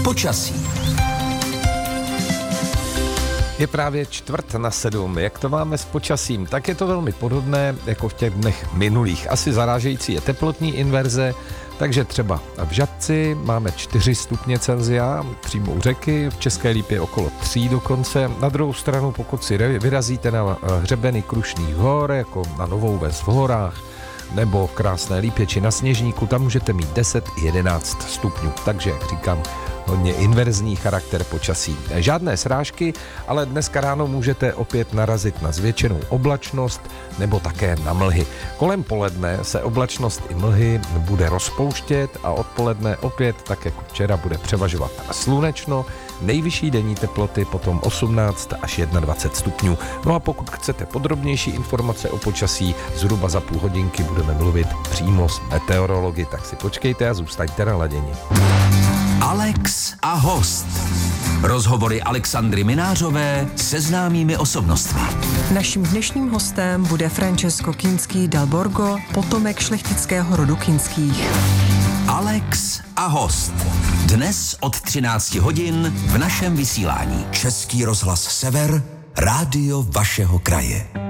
Počasí. Je právě 6:45. Jak to máme s počasím? Tak je to velmi podobné jako v těch dnech minulých. Asi zarážející je teplotní inverze, takže třeba v Žatci máme 4 stupně Celsia, přímo u řeky, v České Lípě okolo 3 dokonce. Na druhou stranu, pokud si vyrazíte na hřebeny Krušných hor, jako na Novou Ves v horách, nebo v Krásné Lípě či na Sněžníku, tam můžete mít 10-11 stupňů. Takže, jak říkám, hodně inverzní charakter počasí. Žádné srážky, ale dneska ráno můžete opět narazit na zvětšenou oblačnost nebo také na mlhy. Kolem poledne se oblačnost i mlhy bude rozpouštět a odpoledne opět, tak jako včera, bude převažovat slunečno. Nejvyšší denní teploty potom 18 až 21 stupňů. No a pokud chcete podrobnější informace o počasí, zhruba za půl hodinky budeme mluvit přímo s meteorology, tak si počkejte a zůstaňte naladěni. Alex a host. Rozhovory Alexandry Minářové se známými osobnostmi. Naším dnešním hostem bude Francesco Kinský dal Borgo, potomek šlechtického rodu Kinských. Alex a host. Dnes od 13 hodin v našem vysílání. Český rozhlas Sever, rádio vašeho kraje.